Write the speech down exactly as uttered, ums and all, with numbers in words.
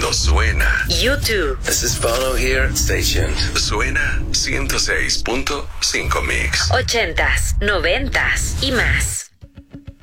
Cuando suena. YouTube. This is Bono here. Stay tuned. Suena ciento seis punto cinco Mix. Ochentas, noventas y más.